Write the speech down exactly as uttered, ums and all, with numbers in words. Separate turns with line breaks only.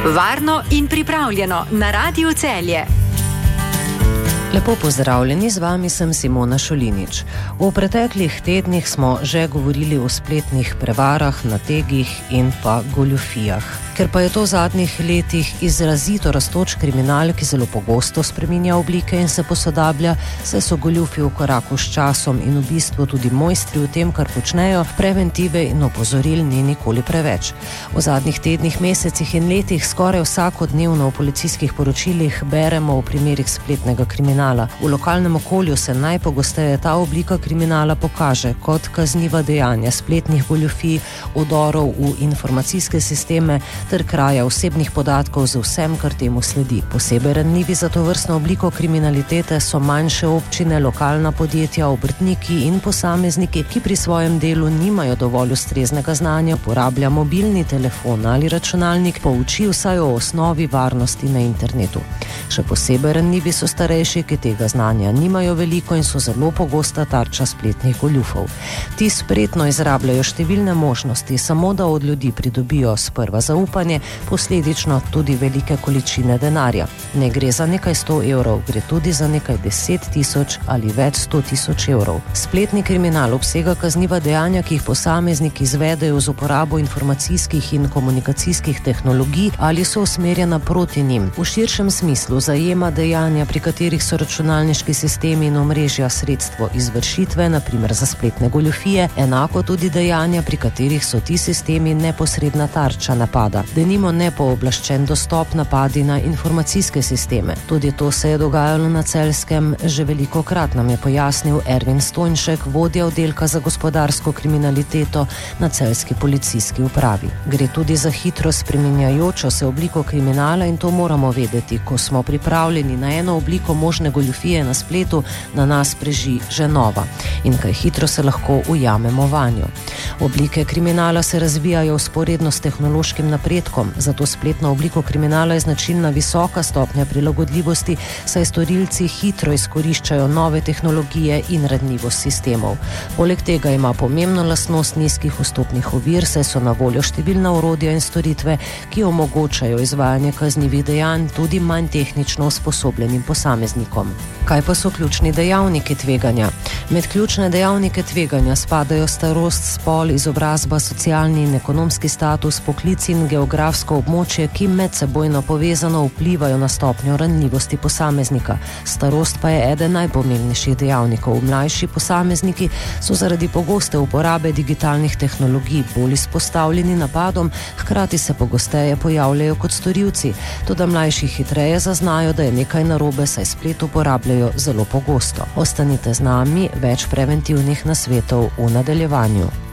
Varno in pripravljeno na Radiu Celje.
Lepo pozdravljeni, z vami sem Simona Šolinič. V preteklih tednih smo že govorili o spletnih prevarah, nategih in pa goljufijah. Ker pa je to v zadnjih letih izrazito rastoč kriminal, ki zelo pogosto spreminja oblike in se posodablja, saj so goljufi v koraku s časom in v bistvu tudi mojstri v tem, kar počnejo, preventive in opozoril ni nikoli preveč. V zadnjih tednih, mesecih in letih skoraj vsakodnevno v policijskih poročilih beremo o primerih spletnega kriminala. V lokalnem okolju se najpogosteje ta oblika kriminala pokaže kot kazniva dejanja spletnih goljufij, vdorov v informacijske sisteme ter kraja osebnih podatkov z vsem, kar temu sledi. Posebej ranljivi za to vrstno obliko kriminalitete so manjše občine, lokalna podjetja, obrtniki in posamezniki, ki pri svojem delu nimajo dovolj ustreznega znanja, uporablja mobilni telefon ali računalnik, pouči vsaj o osnovi varnosti na internetu. Še posebej ranljivi so starejši, ki tega znanja nimajo veliko in so zelo pogosta tarča spletnih goljufov. Ti spretno izrabljajo številne možnosti, samo da od ljudi pridobijo sprva zaupanje, posledično tudi velike količine denarja. Ne gre za nekaj sto evrov, gre tudi za nekaj deset tisoč ali več sto tisoč evrov. Spletni kriminal obsega kazniva dejanja, ki jih posamezniki izvedejo z uporabo informacijskih in komunikacijskih tehnologij ali so usmerjena proti njim. V širšem smislu zajema dejanja, pri katerih so računalniški sistemi in omrežja sredstvo izvršitve, na primer za spletne goljufije, enako tudi dejanja, pri katerih so ti sistemi neposredna tarča napada. Denimo nepooblaščen dostop, napadi na informacijske sisteme. Tudi to se je dogajalo na Celjskem, že velikokrat nam je pojasnil Ervin Stojnšek, vodja oddelka za gospodarsko kriminaliteto na celjski policijski upravi. Gre tudi za hitro spreminjajočo se obliko kriminala in to moramo vedeti, ko smo pripravljeni na eno obliko možne goljufije na spletu, na nas preži že nova in kaj hitro se lahko ujamemo vanjo. Oblike kriminala se razvijajo vzporedno s tehnološkim napredkom, zato spletno obliko kriminala je značilna visoka stopnja prilagodljivosti, saj storilci hitro izkoriščajo nove tehnologije in ranljivost sistemov. Poleg tega ima pomembno lastnost nizkih vstopnih ovir, saj so na voljo številna orodja in storitve, ki omogočajo izvajanje kaznivih dejanj tudi manj tehnično usposobljenim posameznikom. Kaj pa so ključni dejavniki tveganja? Med ključne dejavnike tveganja spadajo starost, spol, izobrazba, socialni in ekonomski status, poklic in geografsko območje, ki medsebojno povezano vplivajo na stopnjo ranljivosti posameznika. Starost pa je eden najpomembnejših dejavnikov. Mlajši posamezniki so zaradi pogoste uporabe digitalnih tehnologij bolj izpostavljeni napadom, hkrati se pogosteje pojavljajo kot storilci. Toda mlajši hitreje zaznajo, da je nekaj narobe, saj splet uporabljajo zelo pogosto. Ostanite z nami, več preventivnih nasvetov v nadaljevanju.